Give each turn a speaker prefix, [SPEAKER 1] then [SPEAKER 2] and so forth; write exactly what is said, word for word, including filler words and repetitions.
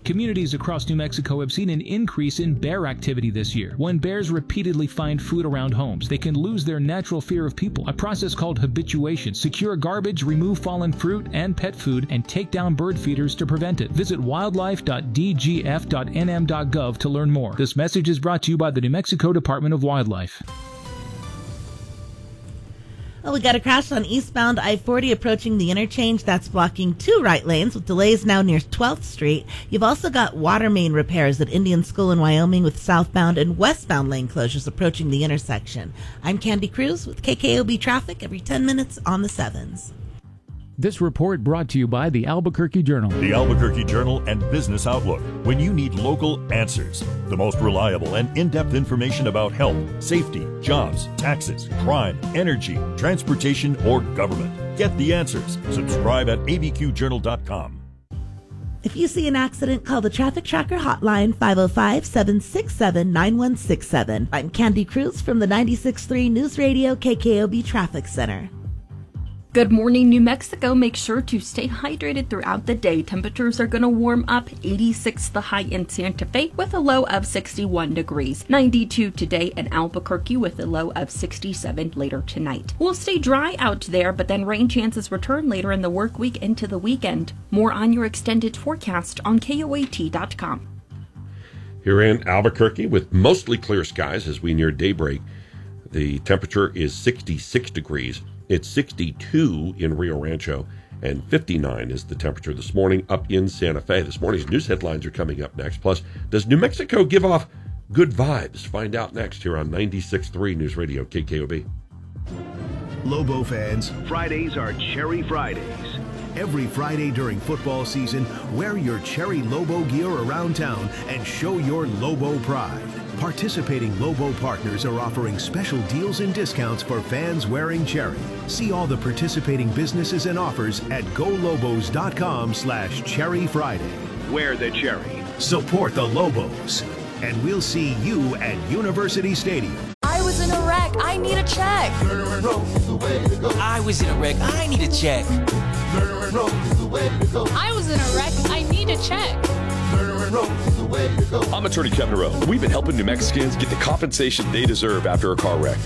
[SPEAKER 1] Communities across New Mexico have seen an increase in bear activity this year. When bears repeatedly find food around homes, they can lose their natural fear of people, a process called habituation. Secure garbage, remove fallen fruit and pet food, and take down bird feeders to prevent it. Visit wildlife dot d g f dot n m dot gov to learn more. This message is brought to you by the New Mexico Department of Wildlife.
[SPEAKER 2] Well, we got a crash on eastbound I forty approaching the interchange. That's blocking two right lanes with delays now near twelfth Street. You've also got water main repairs at Indian School in Wyoming with southbound and westbound lane closures approaching the intersection. I'm Candy Cruz with K K O B Traffic every ten minutes on the sevens.
[SPEAKER 1] This report brought to you by the Albuquerque Journal.
[SPEAKER 3] The Albuquerque Journal and Business Outlook. When you need local answers, the most reliable and in-depth information about health, safety, jobs, taxes, crime, energy, transportation, or government. Get the answers. Subscribe at a b q journal dot com.
[SPEAKER 2] If you see an accident, call the Traffic Tracker hotline five oh five, seven six seven, nine one six seven. I'm Candy Cruz from the ninety-six point three News Radio K K O B Traffic Center.
[SPEAKER 4] Good morning, New Mexico. Make sure to stay hydrated throughout the day. Temperatures are going to warm up. eighty-six the high in Santa Fe with a low of sixty-one degrees. ninety-two today in Albuquerque with a low of sixty-seven later tonight. We'll stay dry out there, but then rain chances return later in the work week into the weekend. More on your extended forecast on K O A T dot com.
[SPEAKER 5] Here in Albuquerque with mostly clear skies as we near daybreak. The temperature is sixty-six degrees. It's sixty-two in Rio Rancho, and fifty-nine is the temperature this morning up in Santa Fe. This morning's news headlines are coming up next. Plus, does New Mexico give off good vibes? Find out next here on ninety-six point three News Radio K K O B.
[SPEAKER 6] Lobo fans, Fridays are Cherry Fridays. Every Friday during football season, wear your Cherry Lobo gear around town and show your Lobo pride. Participating Lobo partners are offering special deals and discounts for fans wearing Cherry. See all the participating businesses and offers at golobos dot com slash Cherry Friday. Wear the Cherry. Support the Lobos. And we'll see you at University Stadium.
[SPEAKER 7] I was in a wreck. I need a check.
[SPEAKER 8] I was in a wreck. I need a check.
[SPEAKER 7] I was in a wreck. I need a check.
[SPEAKER 9] I'm attorney Kevin Rowe. We've been helping New Mexicans get the compensation they deserve after a car wreck.